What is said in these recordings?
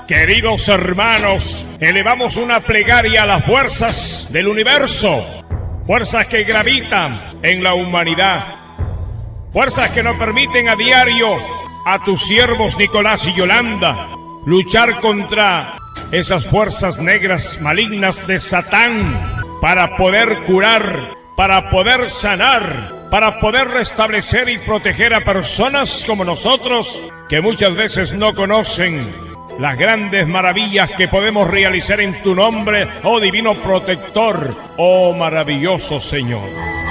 Queridos hermanos, elevamos una plegaria a las fuerzas del universo, fuerzas que gravitan en la humanidad, fuerzas que nos permiten a diario a tus siervos Nicolás y Yolanda luchar contra esas fuerzas negras malignas de Satán para poder curar, para poder sanar, para poder restablecer y proteger a personas como nosotros que muchas veces no conocen las grandes maravillas que podemos realizar en tu nombre, oh divino protector, oh maravilloso Señor.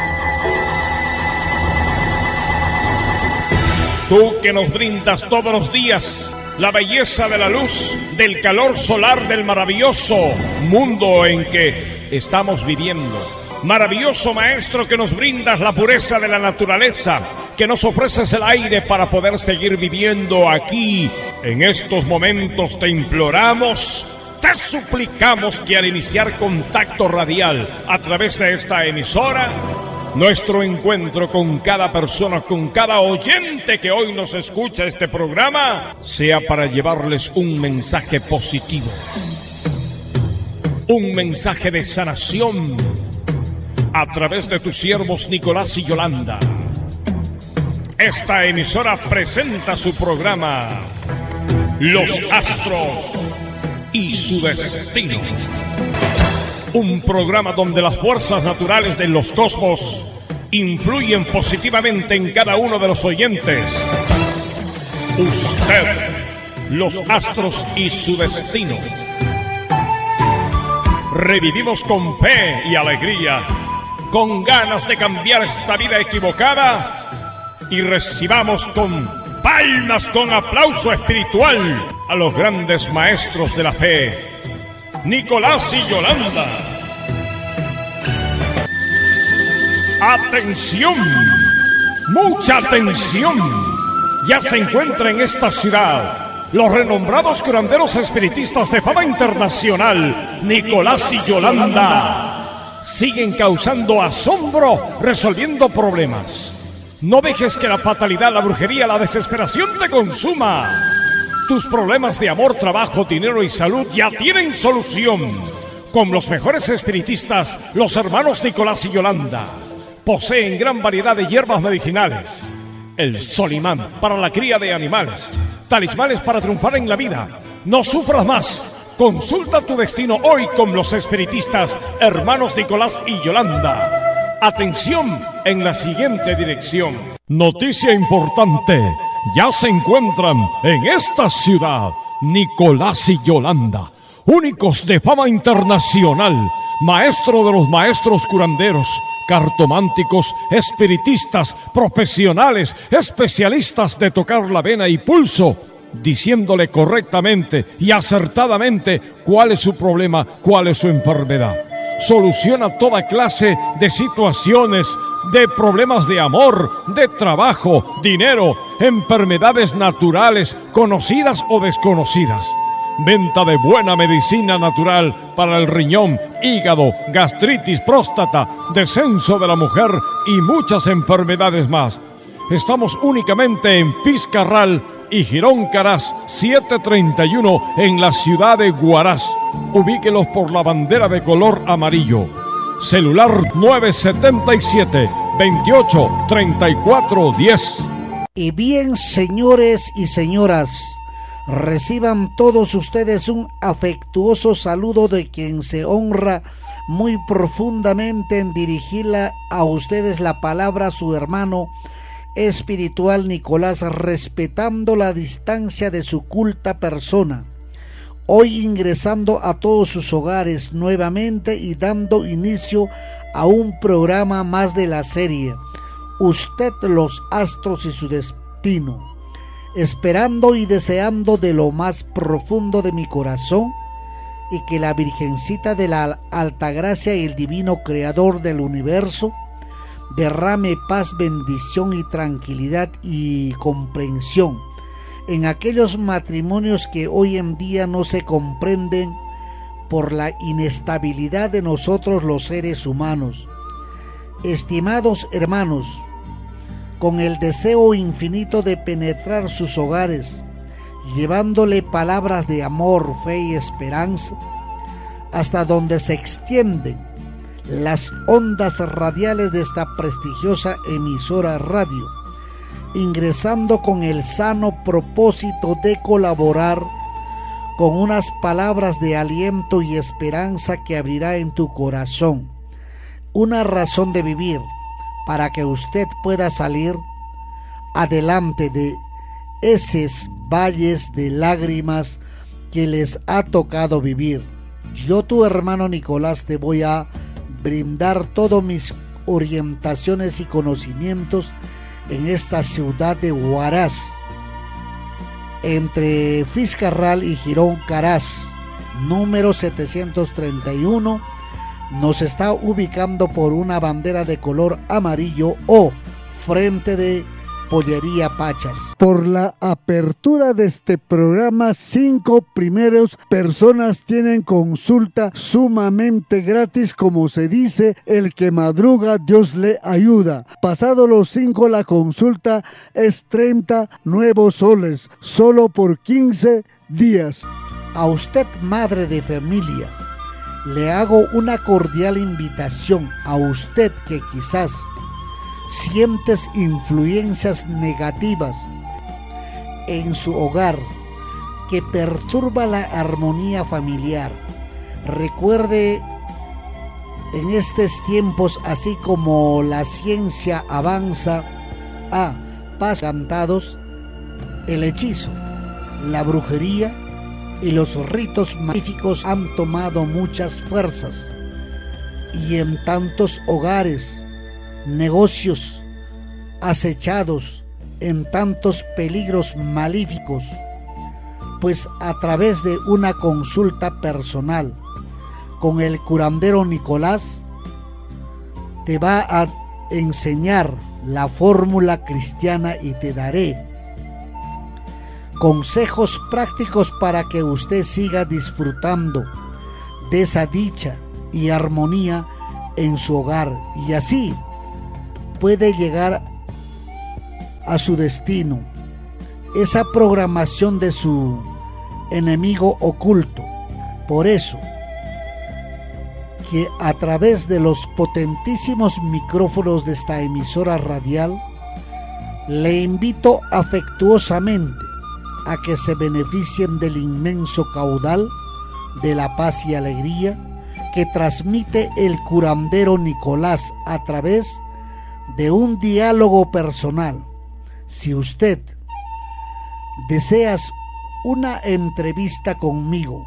Tú que nos brindas todos los días la belleza de la luz, del calor solar del maravilloso mundo en que estamos viviendo. Maravilloso Maestro que nos brindas la pureza de la naturaleza, que nos ofreces el aire para poder seguir viviendo aquí. En estos momentos te imploramos, te suplicamos que al iniciar contacto radial a través de esta emisora, nuestro encuentro con cada persona, con cada oyente que hoy nos escucha este programa, sea para llevarles un mensaje positivo, un mensaje de sanación a través de tus siervos Nicolás y Yolanda. Esta emisora presenta su programa Los Astros y su Destino. Un programa donde las fuerzas naturales de los cosmos influyen positivamente en cada uno de los oyentes. Usted, los astros y su destino. Revivimos con fe y alegría, con ganas de cambiar esta vida equivocada, y recibamos con palmas, con aplauso espiritual a los grandes maestros de la fe, Nicolás y Yolanda. ¡Atención! ¡Mucha atención! Ya se encuentra en esta ciudad los renombrados curanderos espiritistas de fama internacional, Nicolás y Yolanda. Siguen causando asombro, resolviendo problemas. No dejes que la fatalidad, la brujería, la desesperación te consuma. Tus problemas de amor, trabajo, dinero y salud ya tienen solución. Con los mejores espiritistas, los hermanos Nicolás y Yolanda. Poseen gran variedad de hierbas medicinales. El solimán para la cría de animales. Talismanes para triunfar en la vida. No sufras más. Consulta tu destino hoy con los espiritistas, hermanos Nicolás y Yolanda. Atención en la siguiente dirección. Noticia importante. Ya se encuentran en esta ciudad Nicolás y Yolanda, únicos de fama internacional, maestro de los maestros curanderos, cartománticos, espiritistas, profesionales, especialistas de tocar la vena y pulso, diciéndole correctamente y acertadamente cuál es su problema, cuál es su enfermedad. Soluciona toda clase de situaciones, de problemas de amor, de trabajo, dinero, enfermedades naturales, conocidas o desconocidas. Venta de buena medicina natural para el riñón, hígado, gastritis, próstata, descenso de la mujer y muchas enfermedades más. Estamos únicamente en Pizcarral y Girón Caraz 731 en la ciudad de Huaraz. Ubíquelos por la bandera de color amarillo. Celular 977-28-34-10. Y bien, señores y señoras, reciban todos ustedes un afectuoso saludo de quien se honra muy profundamente en dirigirle a ustedes la palabra, su hermano espiritual Nicolás, respetando la distancia de su culta persona, hoy ingresando a todos sus hogares nuevamente y dando inicio a un programa más de la serie Usted, los astros y su destino, esperando y deseando de lo más profundo de mi corazón y que la Virgencita de la Altagracia y el Divino Creador del Universo derrame paz, bendición y tranquilidad y comprensión en aquellos matrimonios que hoy en día no se comprenden por la inestabilidad de nosotros los seres humanos. Estimados hermanos, con el deseo infinito de penetrar sus hogares llevándole palabras de amor, fe y esperanza, hasta donde se extienden las ondas radiales de esta prestigiosa emisora radio, ingresando con el sano propósito de colaborar con unas palabras de aliento y esperanza que abrirá en tu corazón una razón de vivir para que usted pueda salir adelante de esos valles de lágrimas que les ha tocado vivir. Yo, tu hermano Nicolás, te voy a brindar todas mis orientaciones y conocimientos en esta ciudad de Huaraz, entre Fiscarral y Girón Caraz, número 731, nos está ubicando por una bandera de color amarillo o frente de Pollería Pachas. Por la apertura de este programa, 5 primeros personas tienen consulta sumamente gratis, como se dice, el que madruga Dios le ayuda. Pasado los 5, la consulta es 30 nuevos soles, solo por 15 días. A usted, madre de familia, le hago una cordial invitación. A usted que quizás sientes influencias negativas en su hogar que perturba la armonía familiar. Recuerde, en estos tiempos, así como la ciencia avanza a pasos cantados, el hechizo, la brujería y los ritos magníficos han tomado muchas fuerzas, y en tantos hogares, negocios acechados, en tantos peligros malíficos, pues a través de una consulta personal con el curandero Nicolás te va a enseñar la fórmula cristiana y te daré consejos prácticos para que usted siga disfrutando de esa dicha y armonía en su hogar, y así puede llegar a su destino, esa programación de su enemigo oculto. Por eso que a través de los potentísimos micrófonos de esta emisora radial le invito afectuosamente a que se beneficien del inmenso caudal de la paz y alegría que transmite el curandero Nicolás a través de un diálogo personal. Si usted desea una entrevista conmigo,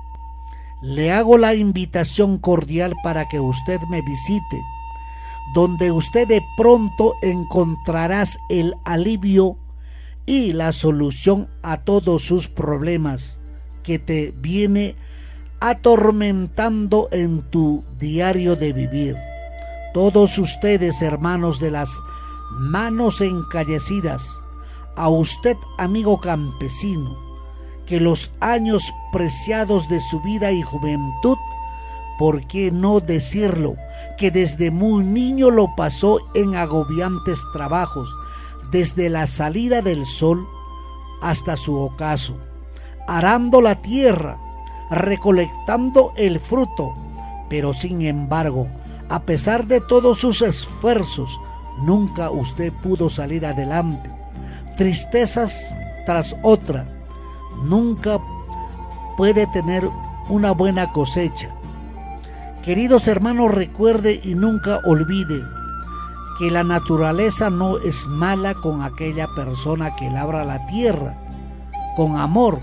le hago la invitación cordial para que usted me visite, donde usted de pronto encontrarás el alivio y la solución a todos sus problemas que te viene atormentando en tu diario de vivir. Todos ustedes, hermanos de las manos encallecidas, a usted, amigo campesino, que los años preciados de su vida y juventud, ¿por qué no decirlo?, que desde muy niño lo pasó en agobiantes trabajos, desde la salida del sol hasta su ocaso, arando la tierra, recolectando el fruto, pero sin embargo, a pesar de todos sus esfuerzos, nunca usted pudo salir adelante. Tristezas tras otra, nunca puede tener una buena cosecha. Queridos hermanos, recuerde y nunca olvide que la naturaleza no es mala con aquella persona que labra la tierra con amor.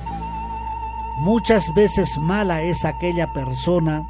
Muchas veces mala es aquella persona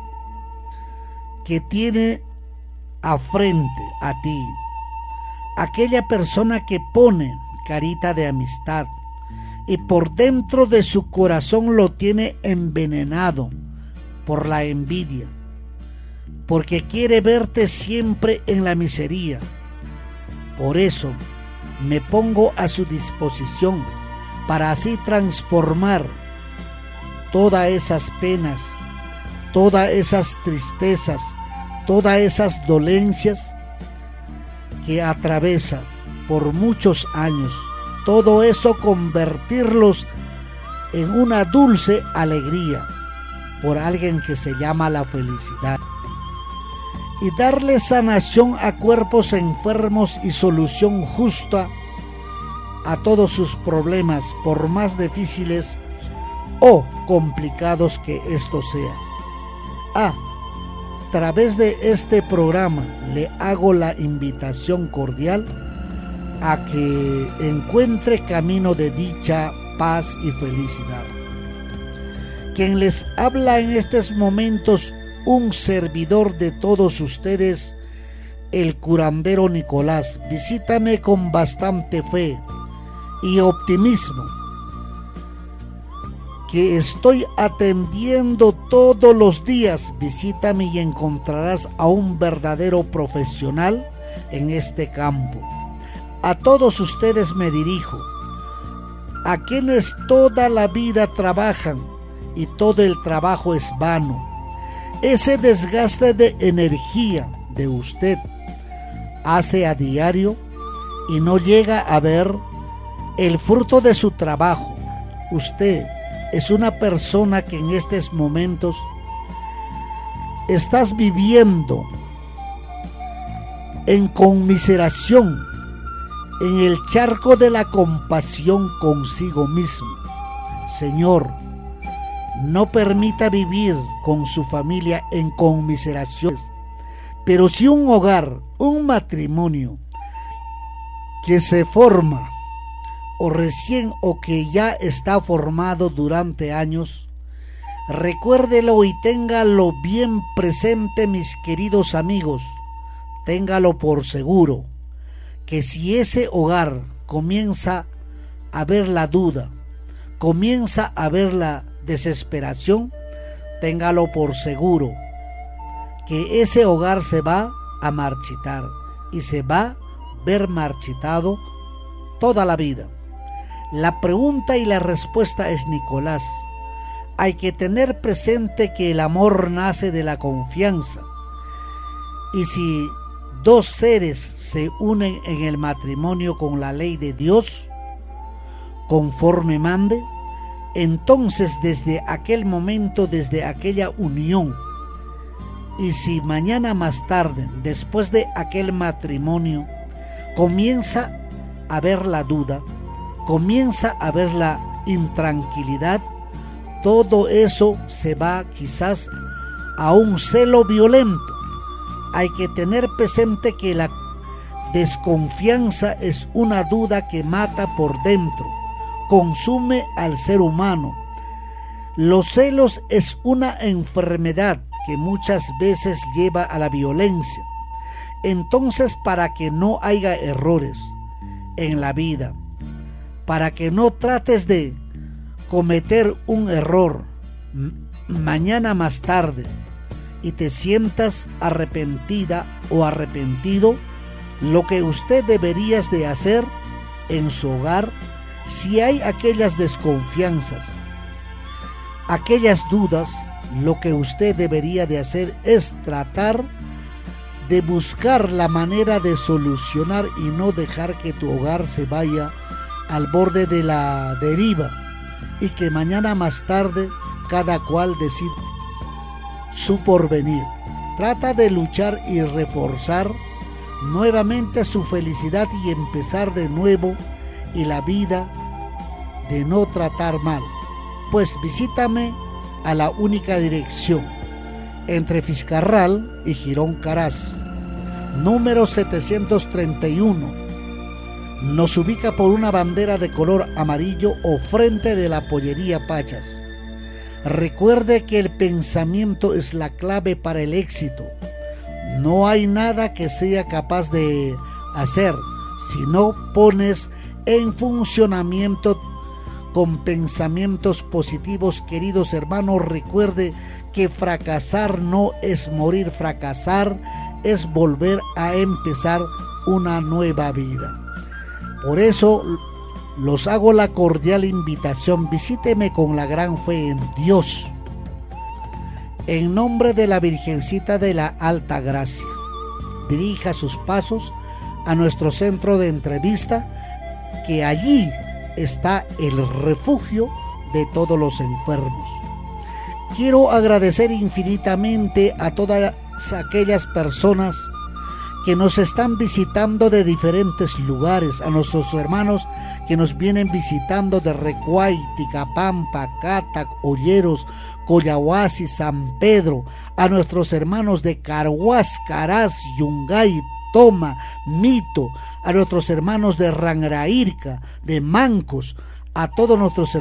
que tiene afrente a ti, aquella persona que pone carita de amistad y por dentro de su corazón lo tiene envenenado por la envidia, porque quiere verte siempre en la miseria. Por eso me pongo a su disposición para así transformar todas esas penas, todas esas tristezas, todas esas dolencias que atraviesa por muchos años. Todo eso convertirlos en una dulce alegría por alguien que se llama la felicidad, y darle sanación a cuerpos enfermos y solución justa a todos sus problemas, por más difíciles o complicados que esto sea. A través de este programa le hago la invitación cordial a que encuentre camino de dicha, paz y felicidad. Quien les habla en estos momentos, un servidor de todos ustedes, el curandero Nicolás. Visítame con bastante fe y optimismo, que estoy atendiendo todos los días. Visítame y encontrarás a un verdadero profesional en este campo. A todos ustedes me dirijo, a quienes toda la vida trabajan y todo el trabajo es vano. Ese desgaste de energía de usted hace a diario y no llega a ver el fruto de su trabajo. Usted es una persona que en estos momentos estás viviendo en conmiseración, en el charco de la compasión consigo mismo. Señor, no permita vivir con su familia en conmiseraciones, pero si un hogar, un matrimonio que se forma o recién o que ya está formado durante años, recuérdelo y téngalo bien presente, mis queridos amigos. Téngalo por seguro que si ese hogar comienza a ver la duda, comienza a ver la desesperación, téngalo por seguro que ese hogar se va a marchitar y se va a ver marchitado toda la vida. La pregunta y la respuesta es, Nicolás, hay que tener presente que el amor nace de la confianza, y si dos seres se unen en el matrimonio con la ley de Dios, conforme mande, entonces desde aquel momento, desde aquella unión, y si mañana más tarde, después de aquel matrimonio, comienza a ver la duda, comienza a ver la intranquilidad, todo eso se va quizás a un celo violento. Hay que tener presente que la desconfianza es una duda que mata por dentro, consume al ser humano. Los celos es una enfermedad que muchas veces lleva a la violencia. Entonces, para que no haya errores en la vida, para que no trates de cometer un error mañana más tarde y te sientas arrepentida o arrepentido, lo que usted deberías de hacer en su hogar, si hay aquellas desconfianzas, aquellas dudas, lo que usted debería de hacer es tratar de buscar la manera de solucionar y no dejar que tu hogar se vaya al borde de la deriva y que mañana más tarde cada cual decida su porvenir. Trata de luchar y reforzar nuevamente su felicidad y empezar de nuevo y la vida de no tratar mal. Pues visítame a la única dirección, entre Fiscarral y Girón Caraz, número 731. Nos ubica por una bandera de color amarillo o frente de la pollería Pachas. Recuerde que el pensamiento es la clave para el éxito. No hay nada que sea capaz de hacer si no pones en funcionamiento con pensamientos positivos. Queridos hermanos, recuerde que fracasar no es morir, fracasar es volver a empezar una nueva vida. Por eso los hago la cordial invitación, visíteme con la gran fe en Dios, en nombre de la Virgencita de la Alta Gracia. Dirija sus pasos a nuestro centro de entrevista, que allí está el refugio de todos los enfermos. Quiero agradecer infinitamente a todas aquellas personas que nos están visitando de diferentes lugares, a nuestros hermanos que nos vienen visitando de Recuay, Ticapampa, Catac, Olleros, Coyahuasi, San Pedro, a nuestros hermanos de Carhuaz, Caraz, Yungay, Toma, Mito, a nuestros hermanos de Rangrairca, de Mancos, a todos nuestros hermanos